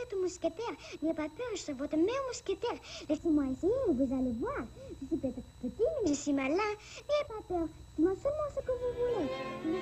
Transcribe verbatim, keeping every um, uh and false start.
êtes mousquetaire. N'ayez pas peur, je serai votre meilleur mousquetaire. Laissez-moi essayer et vous allez voir. Je suis peut-être petit, mais je suis malin. N'ayez pas peur. Dites-moi seulement ce que vous voulez.